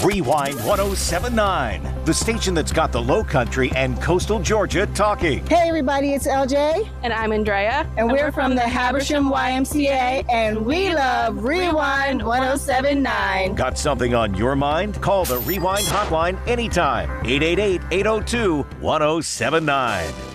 Rewind 1079, the station that's got the Low Country and coastal Georgia talking. Hey everybody, it's LJ. And I'm Andrea. And we're from the Habersham YMCA, and we love Rewind 1079. Got something on your mind? Call the Rewind hotline anytime. 888-802-1079.